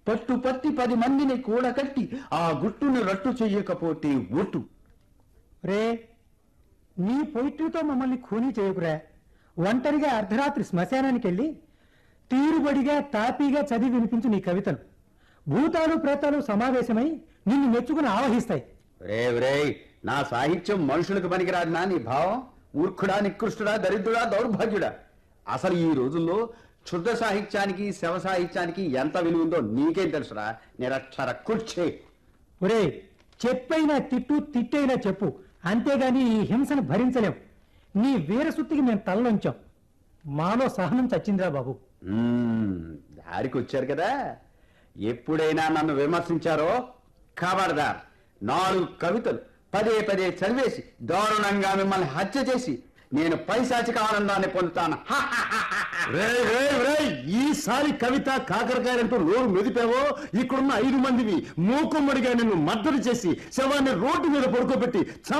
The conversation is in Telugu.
పట్టి 10 మందిని కూడగట్టి ఆ గుట్టును రట్టు చెయ్యకపోతే ఒట్టు. రే, నీ పొయిట్రీతో మమ్మల్ని ఖూనీ చేయకురా. ఒంటరిగా అర్ధరాత్రి శ్మశానానికి వెళ్ళి తీరుబడిగా తాపీగా చదివి వినిపించు నీ కవితలు. భూతాలు ప్రేతాలు సమావేశమై నిన్ను మెచ్చుకుని ఆవహిస్తాయి. రే, నా సాహిత్యం మనుషులకు పనికిరాదు నా నీ భావం. మూర్ఖుడా, నికృష్టుడా, దరిద్రుడా, దౌర్భాగ్యుడా. అసలు ఈ రోజుల్లో క్షుద్ర సాహిత్యానికి శవ సాహిత్యానికి ఎంత విలువ ఉందో నీకేం తెలుసురా నిరక్షర కుర్చే. ఒరే, చెప్పైనా తిట్టు, తిట్టైనా చెప్పు, అంతేగాని ఈ హింసను భరించలేం. నీ వీరసుత్తికి మేము తలలోంచాం. మాలో సహనం చచ్చిందిరా బాబు. దారికి వచ్చారు కదా. ఎప్పుడైనా నన్ను విమర్శించారో ఖబర్దార్. 4 కవితలు పదే చదివేసి దారుణంగా మిమ్మల్ని హత్య చేసి నేను పైశాచిక ఆనందాన్ని పొందుతాను. ఈసారి కవిత కాకరకాయలంటూ నోరు మెదిపావో ఇక్కడున్న 5 మందిని మూకుమ్మడిగా నిన్ను మద్దతు చేసి శవాన్ని రోడ్డు మీద పడుకోబెట్టి